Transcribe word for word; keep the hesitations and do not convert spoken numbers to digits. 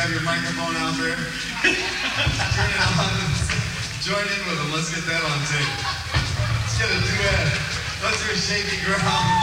have your microphone out there. Turn it on. Join in with them. Let's get that on tape. Let's get a duet. Let's hear Shaky Ground.